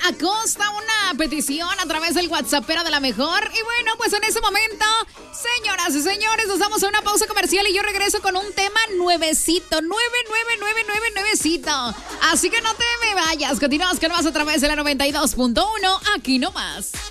Acosta, una petición a través del WhatsAppera de la mejor. Y bueno, pues en ese momento, señoras y señores, nos damos a una pausa comercial y yo regreso con un tema nuevecito, nuevecito. Así que no te me vayas, continuamos con más a través de la 92.1, aquí nomás.